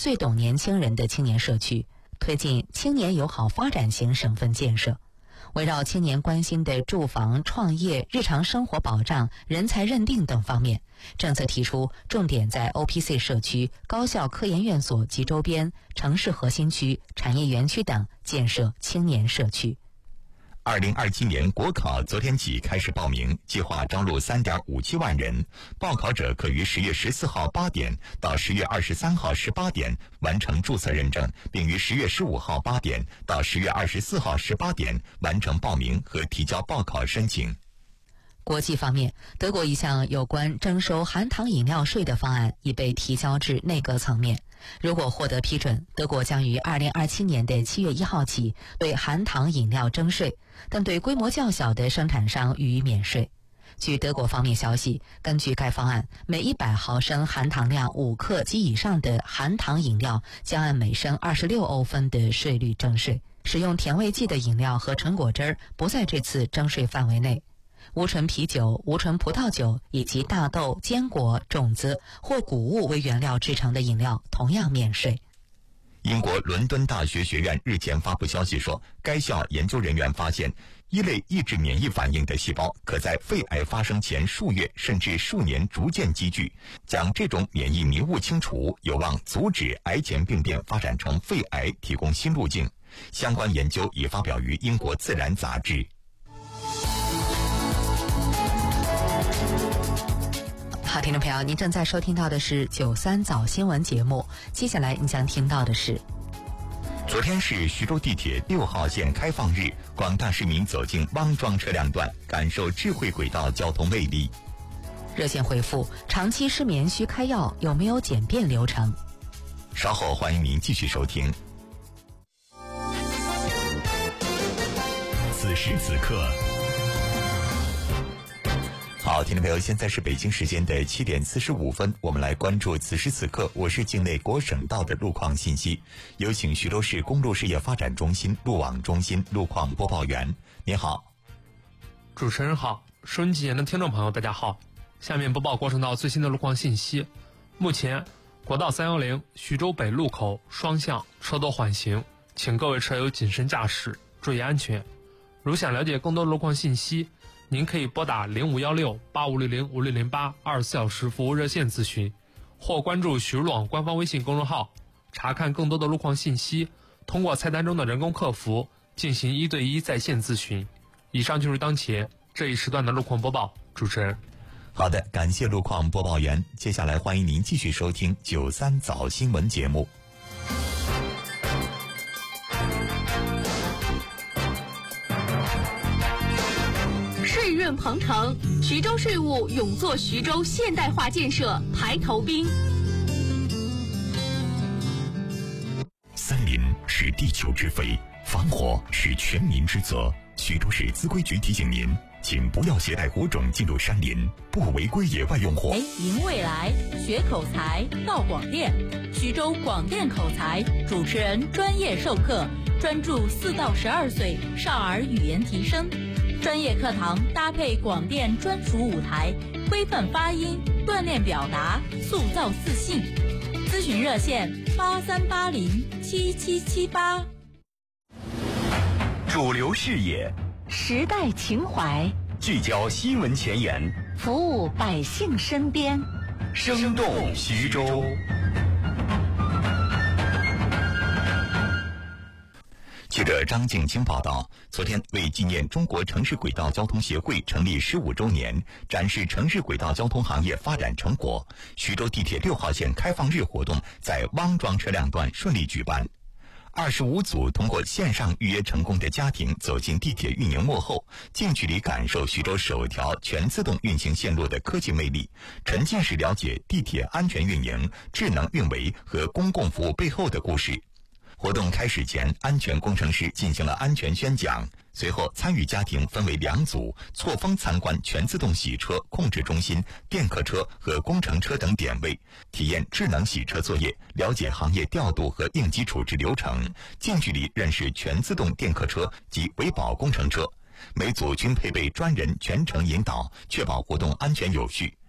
最懂年轻人的青年社区，推进青年友好发展型省份建设。围绕青年关心的住房、创业、日常生活保障、人才认定等方面，政策提出重点在 OPC 社区、高校科研院所及周边、城市核心区、产业园区等建设青年社区。 2027年国考昨天起开始报名，计划招录3.57万人。报考者可于10月14号8点到10月23号18点完成注册认证，并于10月15号8点到10月24号18点完成报名和提交报考申请。 国际方面，德国一项有关征收含糖饮料税的方案已被提交至内阁层面。如果获得批准，德国将于2027年的7月1号起对含糖饮料征税，但对规模较小的生产商予以免税。据德国方面消息，根据该方案，每100毫升含糖量5克及以上的含糖饮料将按每升26欧分的税率征税，使用甜味剂的饮料和纯果汁不在这次征税范围内。无醇啤酒、无醇葡萄酒以及大豆、坚果、种子或谷物为原料制成的饮料同样免税。 英国伦敦大学学院日前发布消息说，该校研究人员发现一类抑制免疫反应的细胞可在肺癌发生前数月甚至数年逐渐积聚，将这种免疫迷雾清除，有望阻止癌前病变发展成肺癌提供新路径。相关研究已发表于英国《自然》杂志。 好，听众朋友，您正在收听到的是93早新闻节目，接下来您将听到的是， 昨天是徐州地铁6号线开放日，广大市民走进汪庄车辆段，感受智慧轨道交通魅力。 热线回复：长期失眠需开药，有没有简便流程？ 稍后欢迎您继续收听。此时此刻。好，听众朋友，现在是北京时间的7点45分，我们来关注此时此刻我市境内国省道的路况信息。有请徐州市公路事业发展中心路网中心路况播报员。您好。 主持人好，收音机前的听众朋友大家好，下面播报国省道最新的路况信息。目前国道310徐州北路口双向车多缓行，请各位车友谨慎驾驶，注意安全。如想了解更多路况信息，您可以拨打0516-8560-5608 24小时服务热线咨询，或关注徐州路网官方微信公众号，查看更多的路况信息，通过菜单中的人工客服进行1对1在线咨询。以上就是当前这一时段的路况播报，主持人。 好的，感谢路况播报员。接下来欢迎您继续收听93早新闻节目。 税润鹏程，徐州税务勇做徐州现代化建设排头兵。 森林是地球之肺，防火是全民之责。徐州市资规局提醒您，请不要携带火种进入山林，不违规野外用火。 迎未来，学口才到广电。徐州广电口才主持人专业授课，专注4到12岁少儿语言提升。专业课堂搭配广电专属舞台，规范发音，锻炼表达，塑造自信。咨询热线83807778。 主流视野， 时代情怀， 聚焦新闻前沿， 服务百姓身边， 生动徐州。 记者张静清报道，昨天为纪念中国城市轨道交通协会成立15周年，展示城市轨道交通行业发展成果，徐州地铁6号线开放日活动在汪庄车辆段顺利举办。25组通过线上预约成功的家庭走进地铁运营幕后，近距离感受徐州首条全自动运行线路的科技魅力，沉浸式了解地铁安全运营、智能运维和公共服务背后的故事。活动开始前，安全工程师进行了安全宣讲，随后参与家庭分为2组，错峰参观全自动洗车控制中心、电客车和工程车等点位，体验智能洗车作业，了解行业调度和应急处置流程，近距离认识全自动电客车及维保工程车。每组均配备专人全程引导，确保活动安全有序。